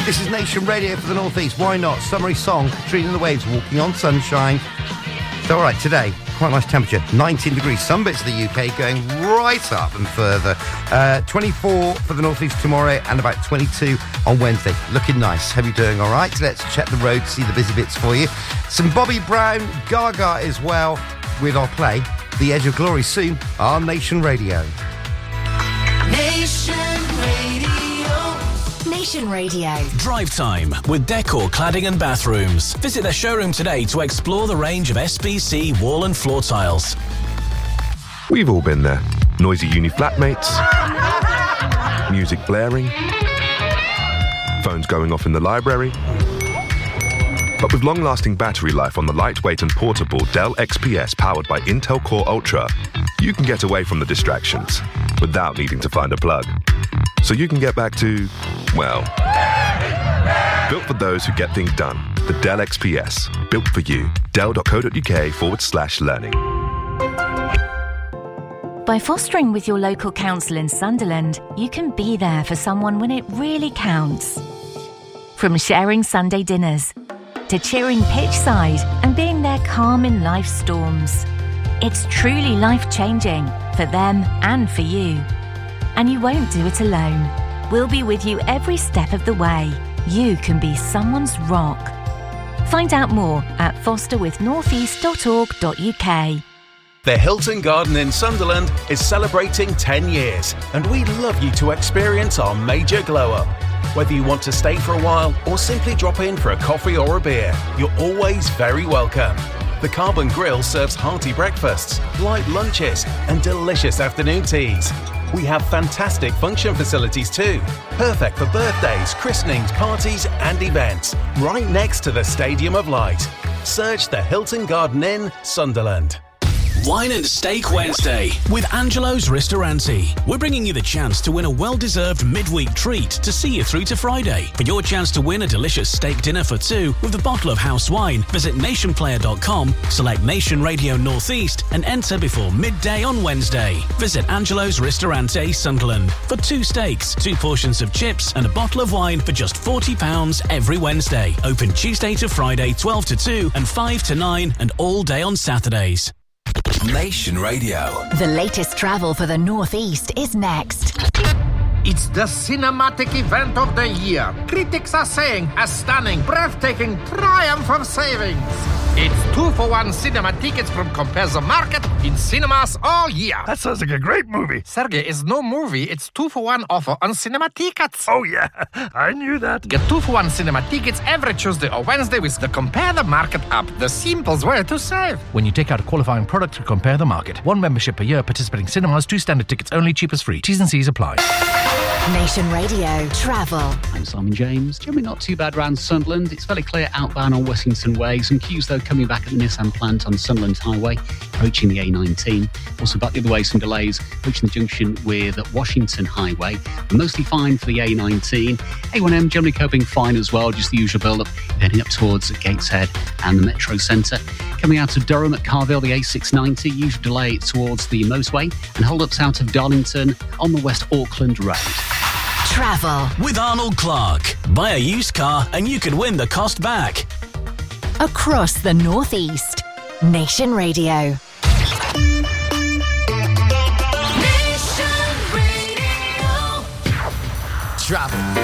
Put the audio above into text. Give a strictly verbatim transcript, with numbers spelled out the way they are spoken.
This is Nation Radio for the North East. Why not? Summery song, Katrina and the Waves, Walking on Sunshine. So, all right, today, quite nice temperature, nineteen degrees. Some bits of the U K going right up and further. Uh, twenty-four for the North East tomorrow and about twenty-two on Wednesday. Looking nice. How are you doing? All right, let's check the road, see the busy bits for you. Some Bobby Brown, Gaga as well, with our play, The Edge of Glory, soon on Nation Radio. Nation Radio. Nation Radio. Drive Time with Decor Cladding and Bathrooms. Visit their showroom today to explore the range of S B C wall and floor tiles. We've all been there. Noisy uni flatmates, music blaring, phones going off in the library. But with long-lasting battery life on the lightweight and portable Dell X P S powered by Intel Core Ultra, you can get away from the distractions without needing to find a plug. So you can get back to, well, built for those who get things done. The Dell X P S, built for you. Dell.co.uk forward slash learning. By fostering with your local council in Sunderland, you can be there for someone when it really counts. From sharing Sunday dinners to cheering pitch side and being there calm in life's storms. It's truly life-changing for them and for you. And you won't do it alone. We'll be with you every step of the way. You can be someone's rock. Find out more at foster with northeast dot org dot U K. The Hilton Garden in Sunderland is celebrating ten years, and we'd love you to experience our major glow-up. Whether you want to stay for a while or simply drop in for a coffee or a beer, you're always very welcome. The Carbon Grill serves hearty breakfasts, light lunches, and delicious afternoon teas. We have fantastic function facilities too, perfect for birthdays, christenings, parties and events, right next to the Stadium of Light. Search the Hilton Garden Inn, Sunderland. Wine and Steak Wednesday with Angelo's Ristorante. We're bringing you the chance to win a well-deserved midweek treat to see you through to Friday. For your chance to win a delicious steak dinner for two with a bottle of house wine, visit nation player dot com, select Nation Radio Northeast and enter before midday on Wednesday. Visit Angelo's Ristorante, Sunderland for two steaks, two portions of chips and a bottle of wine for just forty pounds every Wednesday. Open Tuesday to Friday, twelve to two and five to nine and all day on Saturdays. Nation Radio. The latest travel for the Northeast is next. It's the cinematic event of the year. Critics are saying a stunning, breathtaking triumph of savings. It's two for one cinema tickets from Compare the Market in cinemas all year. That sounds like a great movie. Sergey, it's no movie. It's two for one offer on cinema tickets. Oh, yeah. I knew that. Get two for one cinema tickets every Tuesday or Wednesday with the Compare the Market app. The simplest way to save. When you take out a qualifying product to Compare the Market. One membership per year, participating cinemas, two standard tickets only, cheapest free. T's and C's apply. Nation Radio Travel. I'm Simon James. Generally not too bad around Sunderland. It's fairly clear outbound on Wessington Way. Some queues though coming back at the Nissan plant on Sunderland Highway, approaching the A nineteen. Also back the other way, some delays reaching the junction with Washington Highway. Mostly fine for the A nineteen. A one M generally coping fine as well, just the usual build-up, heading up towards Gateshead and the Metro Centre. Coming out of Durham at Carville, the A six ninety, usual delay towards the motorway, and hold-ups out of Darlington on the West Auckland Road. Travel with Arnold Clark. Buy a used car and you could win the cost back. Across the Northeast. Nation Radio. Nation Radio. Travel.